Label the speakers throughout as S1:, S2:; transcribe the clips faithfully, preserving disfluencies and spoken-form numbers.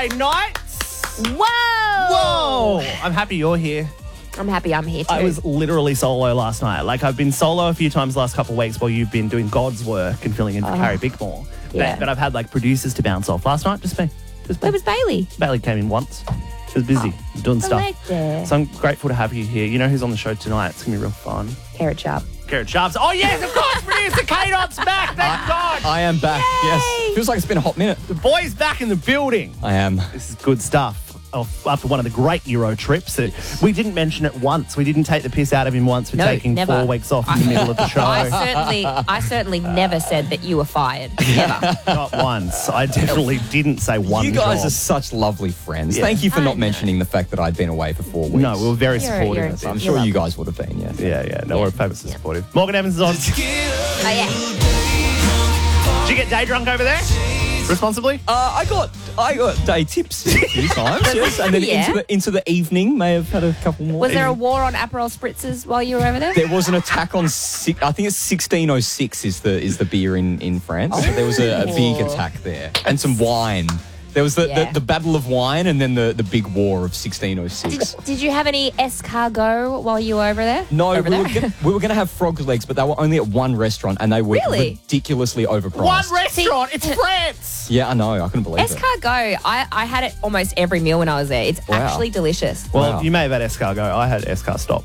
S1: Saturday nights.
S2: Whoa!
S1: Whoa! I'm happy you're here.
S2: I'm happy I'm here too.
S1: I was literally solo last night. Like, I've been solo a few times the last couple of weeks while you've been doing God's work and filling in for
S2: Oh.
S1: Carrie Bickmore.
S2: Yeah.
S1: But, but I've had, like, producers to bounce off. Last night, just me. Just me.
S2: Where was Bailey?
S1: Bailey came in once. She was busy doing
S2: I
S1: stuff.
S2: liked it.
S1: So I'm grateful to have you here. You know who's on the show tonight? It's going to be real fun.
S2: Carrot Sharp.
S1: Garrett Sharps. Oh, yes, of course, producer K-Dot's back. Thank God.
S3: I am back,
S2: Yay!
S3: yes. Feels like it's been a hot minute.
S1: The boy's back in the building.
S3: I am.
S1: This is good stuff. Oh, after one of the great Euro trips. That we didn't mention it once. We didn't take the piss out of him once for
S2: No,
S1: taking
S2: never.
S1: four weeks off in the middle of the show.
S2: I certainly, I certainly never said that you were fired. Never.
S1: Not once. I definitely didn't say one
S3: You guys
S1: job.
S3: are such lovely friends.
S1: Yeah.
S3: Thank you for
S2: I
S3: not
S2: know.
S3: mentioning the fact that I'd been away for four weeks.
S1: No, we were very
S2: You're-
S1: supportive.
S2: you're-
S1: of
S3: I'm
S1: him.
S3: sure
S2: You're
S3: you guys would have been, yes.
S1: Yeah, yeah. No,
S2: Yeah.
S1: we're famously
S2: Yeah.
S1: supportive. Morgan Evans is on. Did
S2: Oh, yeah.
S1: you get day drunk over there? Responsibly?
S3: Uh, I got I got day tips a few times, yes, and then
S2: Yeah.
S3: into the into the evening may have had a couple more.
S2: Was there a war on Aperol spritzers while you were over there?
S3: There was an attack on six, I think it's sixteen oh six is the is the beer in in France. So there was a, a big attack there and some wine. There was the,
S2: Yeah.
S3: the, the battle of wine and then the, the big war of sixteen oh six.
S2: Did, did you have any escargot while you were over there?
S3: No,
S2: over
S3: we
S2: there?
S3: were, gonna, we were going to have frog legs, but they were only at one restaurant and they were
S2: Really?
S3: ridiculously overpriced.
S1: One restaurant. It's France.
S3: Yeah, I know. I couldn't believe it.
S2: Escargot, I, I had it almost every meal when I was there. It's
S3: Wow.
S2: actually delicious.
S1: Well,
S3: Wow.
S1: you may have had escargot. I had escar stop.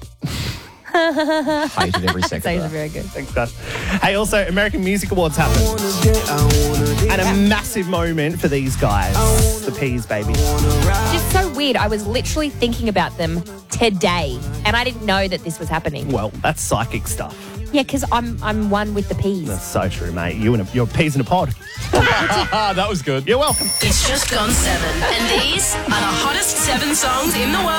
S3: Hated every
S2: It's
S3: second.
S2: actually
S3: of that.
S2: very good.
S1: Thanks, guys. Hey, also, American Music Awards happened. And a massive moment for these guys. The Peas, baby.
S2: It's just so weird. I was literally thinking about them today, and I didn't know that this was happening.
S1: Well, that's psychic stuff.
S2: Yeah, because I'm I'm one with the peas.
S1: That's so true, mate. You and a, you're peas in a pod.
S3: Ah, that was good.
S1: You're welcome.
S4: It's just gone seven, and these are the hottest seven songs in the world.